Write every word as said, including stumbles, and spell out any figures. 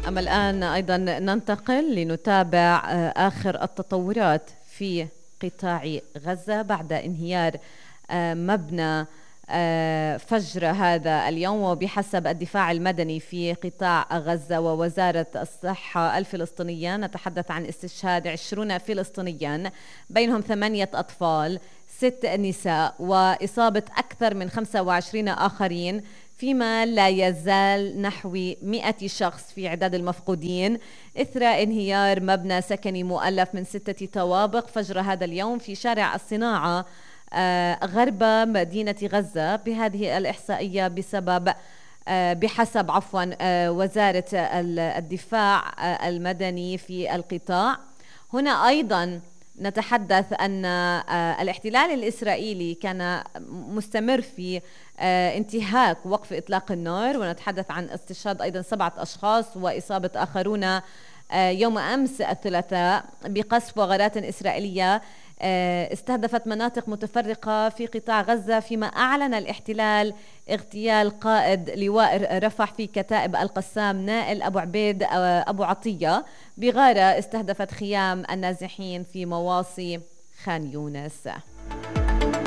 أما الآن أيضا ننتقل لنتابع آخر التطورات في قطاع غزة بعد انهيار مبنى فجر هذا اليوم. وبحسب الدفاع المدني في قطاع غزة ووزارة الصحة الفلسطينية نتحدث عن استشهاد عشرين فلسطينيا بينهم ثمانية أطفال ست نساء وإصابة أكثر من خمسة وعشرين آخرين، فيما لا يزال نحو مئة شخص في عداد المفقودين إثر انهيار مبنى سكني مؤلف من ستة طوابق فجر هذا اليوم في شارع الصناعة غرب مدينة غزة. بهذه الإحصائية بسبب بحسب عفوا وزارة الدفاع المدني في القطاع. هنا أيضا نتحدث أن الاحتلال الإسرائيلي كان مستمر في انتهاك وقف إطلاق النار، ونتحدث عن استشهاد أيضا سبعة أشخاص وإصابة آخرون يوم أمس الثلاثاء بقصف وغارات إسرائيلية استهدفت مناطق متفرقة في قطاع غزة، فيما أعلن الاحتلال اغتيال قائد لواء رفح في كتائب القسام نائل أبو عبيد أبو عطية بغارة استهدفت خيام النازحين في مواصي خان يونس.